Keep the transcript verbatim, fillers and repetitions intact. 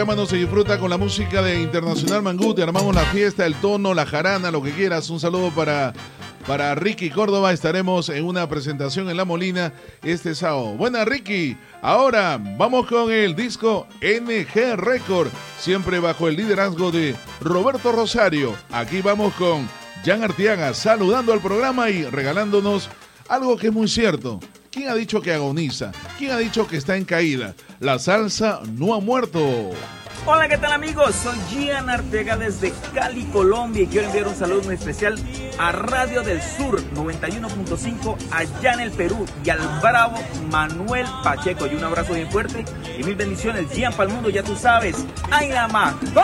Llámanos, se disfruta con la música de Internacional Mangú. Te armamos la fiesta, el tono, la jarana, lo que quieras. Un saludo para, para Ricky Córdoba. Estaremos en una presentación en La Molina este sábado. Buena, Ricky. Ahora vamos con el disco N G Record, siempre bajo el liderazgo de Roberto Rosario. Aquí vamos con Jan Arteaga saludando al programa y regalándonos algo que es muy cierto. ¿Quién ha dicho que agoniza? ¿Quién ha dicho que está en caída? La salsa no ha muerto. Hola, ¿qué tal, amigos? Soy Gian Arteaga desde Cali, Colombia, y quiero enviar un saludo muy especial a Radio del Sur noventa y uno punto cinco allá en el Perú y al bravo Manuel Pacheco. Y un abrazo bien fuerte y mil bendiciones. Gian para el mundo, ya tú sabes. ¡Ay, la más!